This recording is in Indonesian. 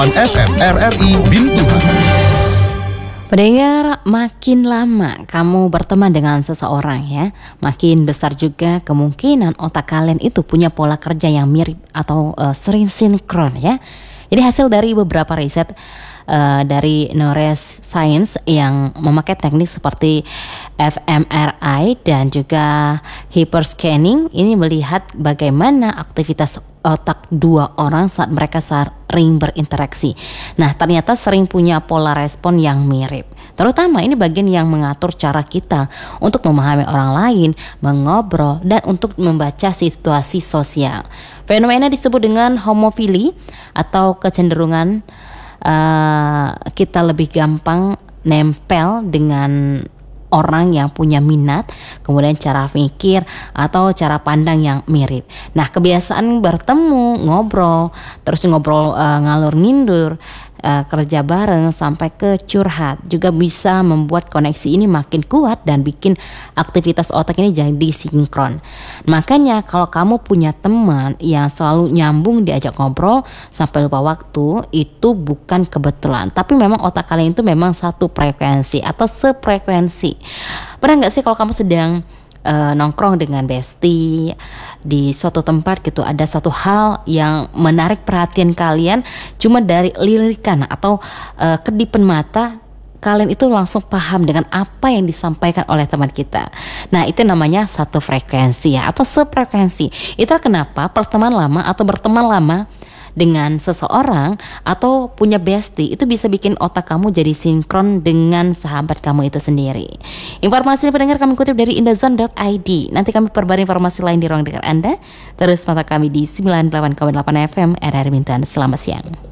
FM RRI Bintuhan. Pendengar, makin lama kamu berteman dengan seseorang ya, makin besar juga kemungkinan otak kalian itu punya pola kerja yang mirip atau sering sinkron ya. Jadi hasil dari beberapa riset dari neuroscience yang memakai teknik seperti fMRI dan juga hyperscanning ini melihat bagaimana aktivitas otak dua orang saat mereka sering berinteraksi. Nah, ternyata sering punya pola respon yang mirip. Terutama ini bagian yang mengatur cara kita untuk memahami orang lain, mengobrol, dan untuk membaca situasi sosial. Fenomena disebut dengan homofili atau kecenderungan kita lebih gampang nempel dengan orang yang punya minat, kemudian cara pikir atau cara pandang yang mirip. Nah, kebiasaan bertemu, ngobrol ngalur ngindur, kerja bareng sampai ke curhat juga bisa membuat koneksi ini makin kuat dan bikin aktivitas otak ini jadi sinkron. Makanya kalau kamu punya teman yang selalu nyambung diajak ngobrol sampai lupa waktu, itu bukan kebetulan, tapi memang otak kalian itu memang satu frekuensi atau sefrekuensi. Pernah nggak sih kalau kamu sedang nongkrong dengan bestie di suatu tempat gitu, ada satu hal yang menarik perhatian kalian, cuma dari lirikan atau kedipan mata kalian itu langsung paham dengan apa yang disampaikan oleh teman kita. Nah, itu namanya satu frekuensi ya, atau sefrekuensi. Itulah kenapa berteman lama dengan seseorang atau punya bestie itu bisa bikin otak kamu jadi sinkron dengan sahabat kamu itu sendiri. Informasi pendengar kami kutip dari indozone.id. Nanti kami perbarui informasi lain di ruang dengar Anda. Terus pantau kami di 98,8 FM RRI Bintuan. Selamat siang.